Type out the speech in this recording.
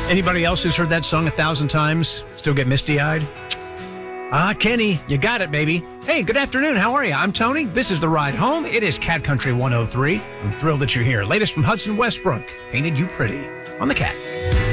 Anybody else who's heard that song 1,000 times still get misty-eyed? Kenny, you got it, baby. Hey, good afternoon. How are you? I'm Tony. This is The Ride Home. It is Cat Country 103. I'm thrilled that you're here. Latest from Hudson Westbrook. Painted You Pretty on the Cat.